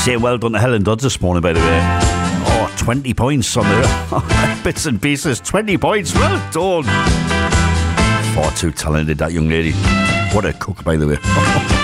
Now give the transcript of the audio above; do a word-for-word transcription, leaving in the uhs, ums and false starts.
Saying well done to Helen Dodds this morning, by the way. Oh, twenty points on the bits and pieces. twenty points, well done. Far too talented, that young lady. What a cook, by the way.